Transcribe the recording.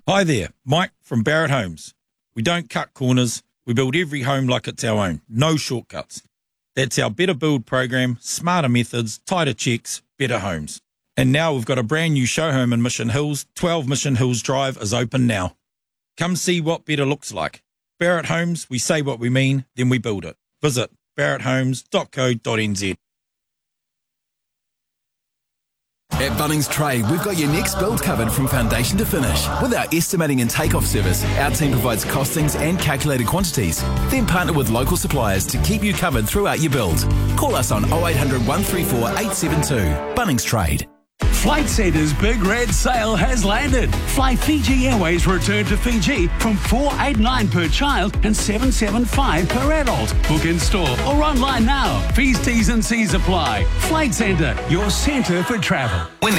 Hi there, Mike from Barrett Homes. We don't cut corners. We build every home like it's our own. No shortcuts. That's our Better Build program, smarter methods, tighter checks, better homes. And now we've got a brand new show home in Mission Hills. 12 Mission Hills Drive is open now. Come see what better looks like. Barrett Homes, we say what we mean, then we build it. Visit barretthomes.co.nz. At Bunnings Trade, we've got your next build covered from foundation to finish. With our estimating and takeoff service, our team provides costings and calculated quantities. Then partner with local suppliers to keep you covered throughout your build. Call us on 0800 134 872. Bunnings Trade. Flight Centre's Big Red Sale has landed. Fly Fiji Airways return to Fiji from $489 per child and $775 per adult. Book in store or online now. Fees, T's and C's apply. Flight Centre, your centre for travel.